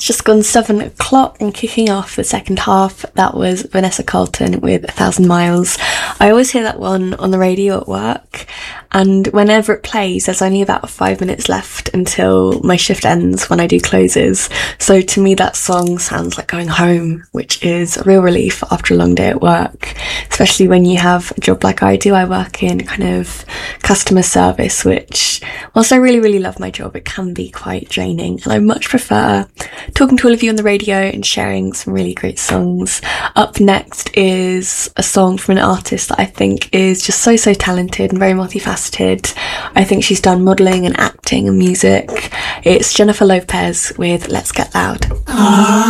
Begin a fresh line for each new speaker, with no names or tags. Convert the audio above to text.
It's just gone 7 o'clock and kicking off the second half. That was Vanessa Carlton with 1,000 Miles. I always hear that one on the radio at work, and whenever it plays, there's only about 5 minutes left until my shift ends when I do closes. So to me, that song sounds like going home, which is a real relief after a long day at work, especially when you have a job like I do. I work in kind of customer service, which, whilst I really, really love my job, it can be quite draining. And I much prefer talking to all of you on the radio and sharing some really great songs. Up next is a song from an artist that I think is just so, so talented and very multifaceted. I think she's done modelling and acting and music. It's Jennifer Lopez with Let's Get Loud.